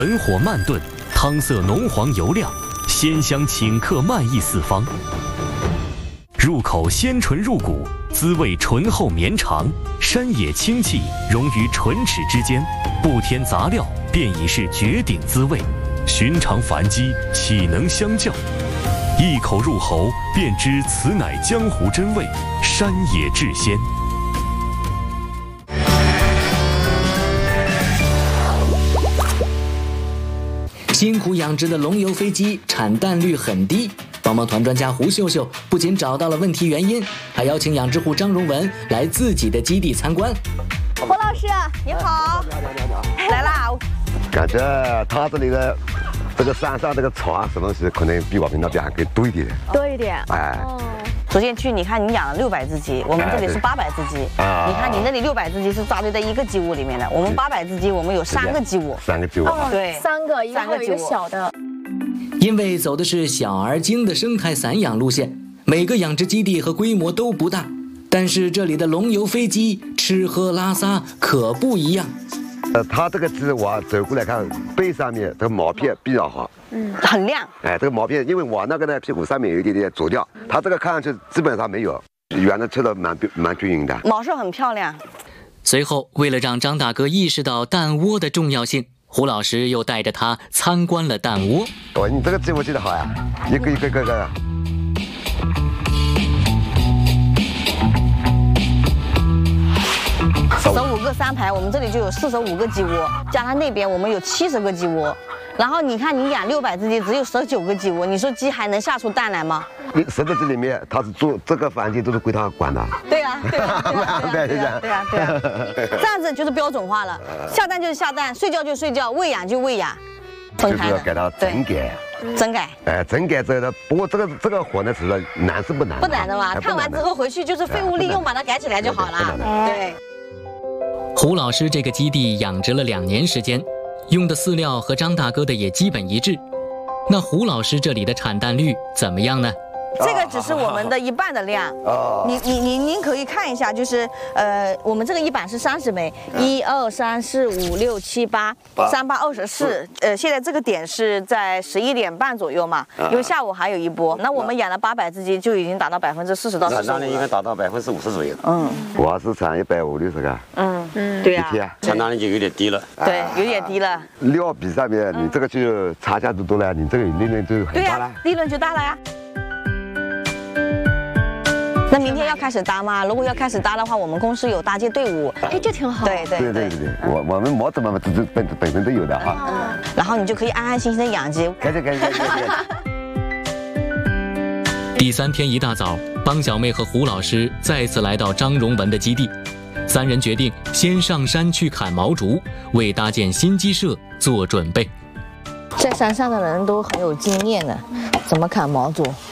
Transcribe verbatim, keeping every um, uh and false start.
文火慢炖，汤色浓黄油亮，鲜香顷刻，漫溢四方。入口鲜醇入骨，滋味醇厚绵长，山野清气融于唇齿之间，不添杂料便已是绝顶滋味。寻常凡鸡岂能相较？一口入喉，便知此乃江湖真味，山野至鲜。 辛苦养殖的龙游飞鸡产蛋率很低，帮帮团专家胡秀秀不仅找到了问题原因，还邀请养殖户张荣文来自己的基地参观。 胡老师，你好， 你好，你好，你好， 来啦！ 感觉他这里的这个山上这个草啊，什么东西可能比我们那边还更多一点。 多一点。 哎。 哦昨天去，你看你养了六百只鸡，我们这里是八百只鸡。啊，你看你那里六百只鸡是扎堆在一个鸡窝里面的，我们八百只鸡，我们有三个鸡窝。 三个鸡窝。 对， 三个，一个还有一个小的。 因为走的是小而精的生态散养路线，每个养殖基地和规模都不大，但是这里的龙游飞鸡吃喝拉撒可不一样。 呃，它这个鸡我走过来看，背上面这个毛片比较好。 嗯，很亮。 哎，这个毛片，因为我那个呢屁股上面有一点点啄掉，它这个看上去基本上没有，原来吃的蛮蛮均匀的， 毛色很漂亮。 随后，为了让张大哥意识到蛋窝的重要性，胡老师又带着他参观了蛋窝。 哦，你这个鸡窝记得好呀，一个一个一个一个。 四十五个三排，我们这里就有四十五个鸡窝，加上那边我们有七十个鸡窝。然后你看，你养六百只鸡，只有十九个鸡窝，你说鸡还能下出蛋来吗？ 你十个鸡里面，它是做这个房间都是归他管的。 对呀，对呀，对呀，对呀，对呀，对呀，这样子就是标准化了，下蛋就是下蛋，睡觉就睡觉，喂养就喂养，分开的。 就是要给它整改。 整改。 哎，整改之后呢，不过这个这个活呢，其实难是不难。 不难的嘛，看完之后回去就是废物利用，把它改起来就好了。对。 胡老师这个基地养殖了两年时间，用的饲料和张大哥的也基本一致。那胡老师这里的产蛋率怎么样呢？ 这个只是我们的一半的量，你你你您可以看一下，就是呃，我们这个一板是三十枚，一二三四五六七八，三八二十四，呃，现在这个点是在十一点半左右嘛，因为下午还有一波，那我们养了八百只鸡就已经达到百分之四十到四十。 产蛋率应该达到百分之五十左右。 嗯，我是产一百五六十个。 嗯嗯，对呀， 产蛋率就有点低了。 对，有点低了。 料比上面你这个就差价就多了，你这个利润就很大了。 对呀，利润就大了呀。那明天要开始搭吗？如果要开始搭的话，我们公司有搭建队伍。 哎，这挺好。 对对对对对对，我我们模子嘛，这这本本身都有的哈。 嗯。然后你就可以安安心心的养鸡。 感谢感谢感谢。 第三天一大早，帮小妹和胡老师再次来到张荣文的基地，三人决定先上山去砍毛竹，为搭建新鸡舍做准备。 在山上的人都很有经验的，怎么砍毛竹？